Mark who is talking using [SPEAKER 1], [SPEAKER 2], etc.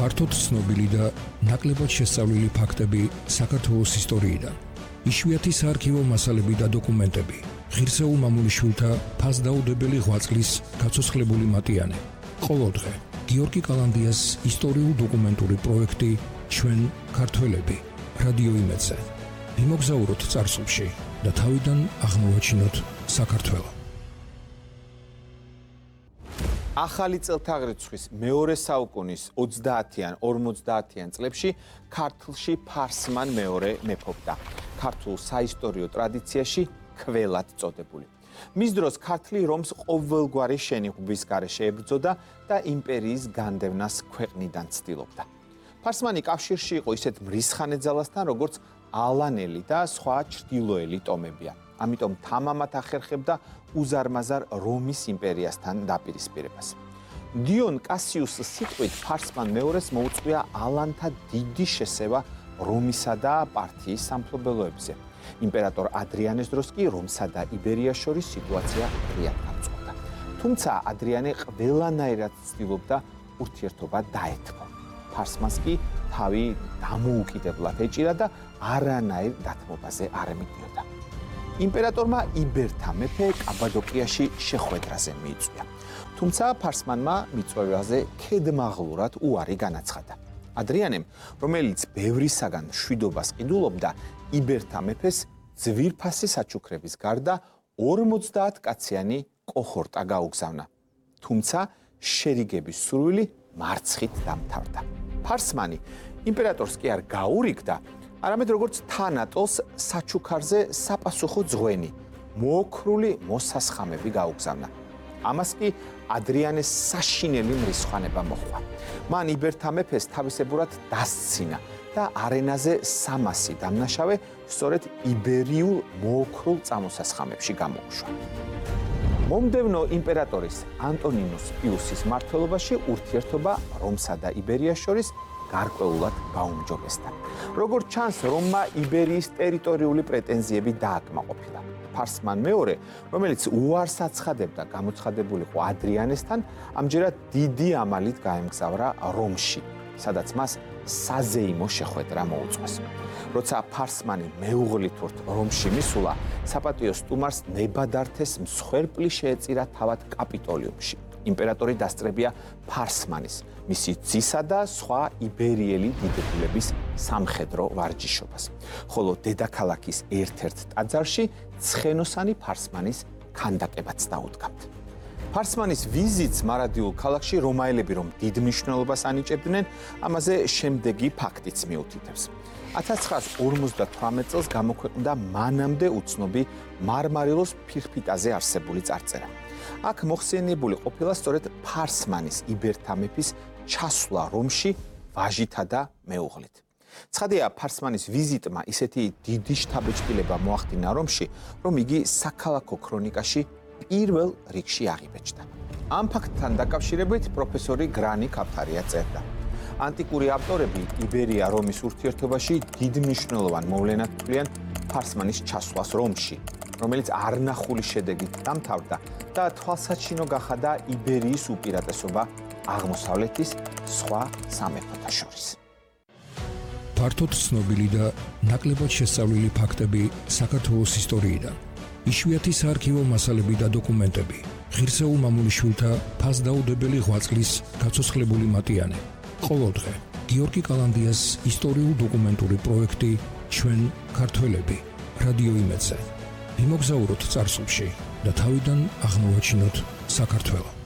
[SPEAKER 1] ფართოდ ცნობილი და ნაკლებად შესწავლილი ფაქტები საქართველოს ისტორიიდან. იშვიათი საარქივო მასალები და დოკუმენტები. ღირსეულ მამულიშვილთა ფასდაუდებელი ღვაწლის გაცოცხლებული მატიანე. ყოველდღე გიორგი კალანდიას ისტორიულ-დოკუმენტური პროექტი ჩვენ ქართველები რადიო იმედზე. ვიმოგზაუროთ წარსულში და თავიდან აღმოვაჩინოთ საქართველო.
[SPEAKER 2] ახალი წელთაღრიცხვის მეორე საუკუნის 30-იან, 50-იან წლებში ქართლში ფარსმან მეორე მეფობდა. ქართულ საისტორიო ტრადიციაში ქველად წოდებული. მის დროს ქართლი რომს ყოველგვარი შენიღბვის გარეშე ებრძოდა და იმპერიის განდევნას ქვეყნიდან ცდილობდა. ფარსმანი კავშირში იყო ისეთ მრისხანე-ძალასთან, როგორც ალანელი და სხვა ჩრდილოელი ტომებია. ამიტომ თამამად ახერხებდა უზარმაზარ რომის იმპერიასთან დაპირისპირებას. დიონ კასიუსის სიტყვით ფარსმან მეორეს მოუწვია ალანთა დიდი შესევა რომისა და პართიის სამფლობელოებზე. იმპერატორ ადრიანეს დროს კი რომსა და იბერიას შორის სიტუაცია ღიად გამწყვეტა. თუმცა ადრიანე ყველანაირად ცდილობდა ურთიერთობა დაეთმო. ფარსმანს კი თავი დამოუკიდებლად ეჭირა და არანაირ დათმობაზე არ მიდიოდა. იმპერატორმა იბერთა მეფე კაბადოკიაში შეხვედრაზე მიიწვია. თუმცა ფარსმანმა მიწვევაზე ქედმაღლურად უარი განაცხადა. ადრიანემ, რომელიც ბევრისაგან მშვიდობას ყიდულობდა, იბერთა მეფეს ძვირფასი საჩუქრების გარდა 50 კაციანი კოჰორტა გაუგზავნა. თუმცა შერიგების სურვილი მარცხით დამთავრდა. ფარსმანი იმპერატორს კი არ გაურიგდა, არამედ როგორც თანატოლს საჩუქარზე საპასუხო ძღვენი, მოოქრული მოსასხამები გაუგზავნა. ამას კი ადრიანეს საშინელი მრისხანება მოჰყვა. მან იბერთა მეფეს თავისებურად დასცინა და არენაზე 300 დამნაშავე სწორედ იბერიულ მოოქრულ წამოსასხამებში გამოუშვა. მომდევნო იმპერატორის ანტონინუს პიუსის მმართველობაში ურთიერთობა რომსა და იბერიას შორის გარკვეულად გაუმჯობესდა. როგორც ჩანს, რომმა იბერიის ტერიტორიული პრეტენზიები დააკმაყოფილა. ფარსმან მეორე, რომელიც უარს აცხადებდა გამოცხადებულიყო ადრიანესთან, ამჯერად დიდი ამალით გაემგზავრა რომში, სადაც მას საზეიმო შეხვედრა მოუწყვეს. როცა ფარსმანი მეუღლითურთ რომში მისულა, საპატიო სტუმარს ნებადართეს მსხვერპლი შეეწირა თავად კაპიტოლიუმში. იმპერატორი დასწრებია ფარსმანის, მისი ძისა და სხვა იბერიელი დიდებულების სამხედრო ვარჯიშობას. ხოლო დედაქალაქის ერთ-ერთ ტაძარში ცხენოსანი ფარსმანის ქანდაკებაც დაუდგამთ. ფარსმანის ვიზიტს მარადიულ ქალაქში რომაელები რომ დიდ მნიშვნელობას ანიჭებდნენ, ამაზე შემდეგი ფაქტიც მიუთითებს. 1958 წელს გამოქვეყნდა მანამდე უცნობი მარმარილოს ფირფიტაზე არსებული წარწერა. აქ მოხსენიებული ყოფილა სწორედ ფარსმანის იბერთა მეფის ჩასვლა რომში ვაჟითა და მეუღლით. ცხადია, ფარსმანის ვიზიტმა ისეთი დიდი შთაბეჭდილება მოახდინა რომში, რომ იგი საქალაქო ქრონიკაში პირველ რიგში აღიბეჭდა. ამ ფაქტთან დაკავშირებით პროფესორი გრანი კაფთარია წერდა. ანტიკური ავტორები იბერია რომის ურთიერთობაში დიდ მნიშვნელოვან მოვლენად თვლიან ფარსმანის ჩასვლას რომში, რომელიც არნახული შედეგით დამთავრდა და თვალსაჩინო გახადა იბერიის უპირატესობა აღმოსავლეთის სხვა სამეფოთა შორის.
[SPEAKER 1] ფართოდ ცნობილი და ნაკლებად შესწავლილი ფაქტები საქართველოს ისტორიიდან. იშვიათი საარქივო მასალები და დოკუმენტები. ღირსეულ მამულიშვილთა ფასდაუდებელი ღვაწლის გაცოცხლებული მატიანე. ყოველდღე გიორგი კალანდიას ისტორიულ-დოკუმენტური პროექტი ჩვენ ქართველები რადიო იმედზე. ვიმოგზაუროთ წარსულში და თავიდან აღმოვაჩინოთ საქართველო.